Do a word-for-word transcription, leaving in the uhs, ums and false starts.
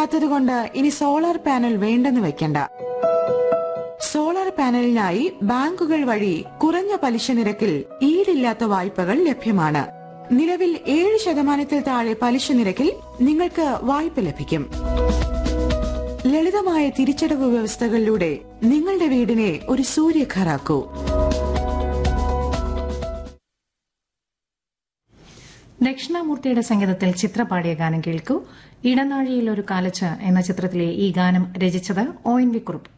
ഇല്ലാത്തതുകൊണ്ട് ഇനി solar panel വേണ്ടെന്ന് വെക്കണ്ട. സോളാർ പാനലിനായി ബാങ്കുകൾ വഴി കുറഞ്ഞ പലിശ നിരക്കിൽ ഈടില്ലാത്ത വായ്പകൾ ലഭ്യമാണ്. നിലവിൽ ഏഴ് ശതമാനത്തിൽ താഴെ പലിശ നിരക്കിൽ നിങ്ങൾക്ക് വായ്പ ലഭിക്കും. ലളിതമായ തിരിച്ചടവ് വ്യവസ്ഥകളിലൂടെ നിങ്ങളുടെ വീടിനെ ഒരു സൂര്യഘറാക്കൂ. ദക്ഷിണാമൂർത്തിയുടെ സംഗീതത്തിൽ ചിത്ര പാടിയ ഗാനം കേൾക്കൂ. ഇടനാഴിയിൽ ഒരു കാലച്ച എന്ന ചിത്രത്തിലെ ഈ ഗാനം രചിച്ചത് ഒ എൻ വി കുറുപ്പ്.